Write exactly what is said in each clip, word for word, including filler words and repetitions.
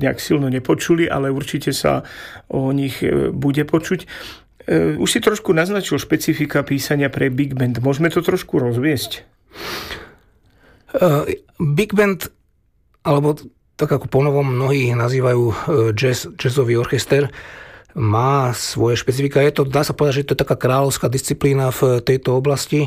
nejak silno nepočuli, ale určite sa o nich bude počuť. Už si trošku naznačil špecifika písania pre big band. Môžeme to trošku rozviesť? Uh, big band, alebo tak ako ponovom mnohí nazývajú jazz, jazzový orchester, má svoje špecifika. Je to, dá sa povedať, že to je taká kráľovská disciplína v tejto oblasti.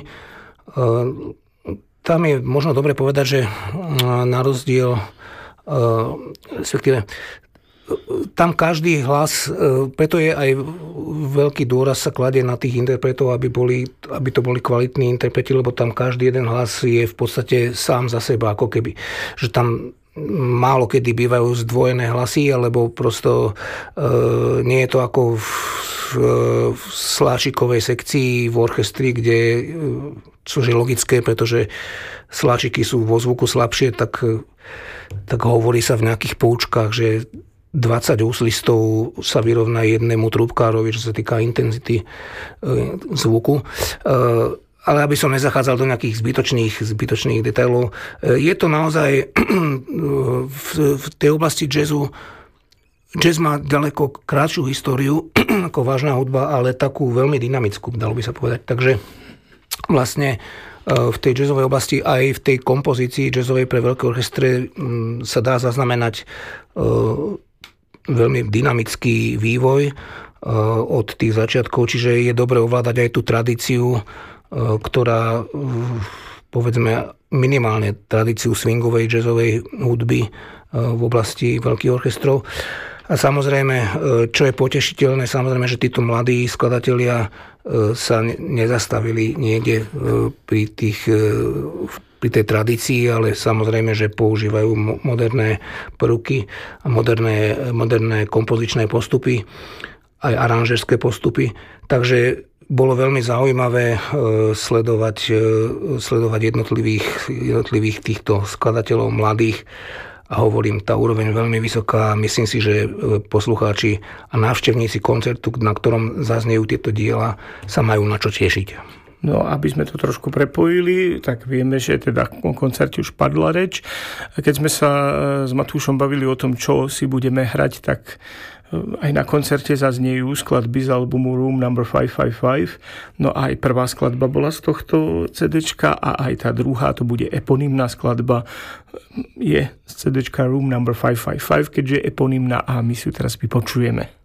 Tam je možno dobre povedať, že na rozdiel, respektíve, tam každý hlas, preto je aj veľký dôraz sa kladie na tých interpretov, aby, boli, aby to boli kvalitní interpreti, lebo tam každý jeden hlas je v podstate sám za seba, ako keby. Že tam málo kedy bývajú zdvojené hlasy, alebo prosto e, nie je to ako v, v sláčikovej sekcii v orchestri, kde, čo je logické, pretože sláčiky sú vo zvuku slabšie, tak, tak hovorí sa v nejakých poučkách, že dvadsať úslistov sa vyrovná jednému trúbkárovi, čo sa týka intenzity e, zvuku. E, Ale aby som nezachádzal do nejakých zbytočných, zbytočných detailov, je to naozaj v, v tej oblasti jazzu. Jazz má ďaleko krátšiu históriu ako vážna hudba, ale takú veľmi dynamickú, dalo by sa povedať. Takže vlastne v tej jazzovej oblasti aj v tej kompozícii jazzovej pre veľké orchestre sa dá zaznamenať veľmi dynamický vývoj od tých začiatkov, čiže je dobre ovládať aj tú tradíciu, ktorá, povedzme, minimálne tradíciu swingovej, jazzovej hudby v oblasti veľkých orchestrov. A samozrejme, čo je potešiteľné, samozrejme, že títo mladí skladatelia sa nezastavili niekde pri, tých, pri tej tradícii, ale samozrejme, že používajú moderné prvky a moderné, moderné kompozičné postupy, aj aranžerské postupy. Takže bolo veľmi zaujímavé sledovať, sledovať jednotlivých, jednotlivých týchto skladateľov mladých a hovorím, tá úroveň veľmi vysoká. Myslím si, že poslucháči a návštevníci koncertu, na ktorom zaznejú tieto diela, sa majú na čo tešiť. No, aby sme to trošku prepojili, tak vieme, že teda o koncerte už padla reč. Keď sme sa s Matúšom bavili o tom, čo si budeme hrať, tak aj na koncerte zaznejú skladby z albumu Room number päť päť päť. No a aj prvá skladba bola z tohto cédéčka a aj tá druhá, to bude eponymná skladba, je z cédéčka Room number päť päť päť, keďže je eponymná a my si ju teraz vypočujeme.